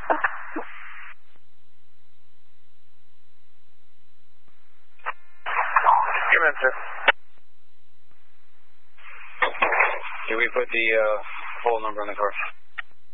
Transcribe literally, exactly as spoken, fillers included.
Come in, sir. Can we put the uh, phone number on the car?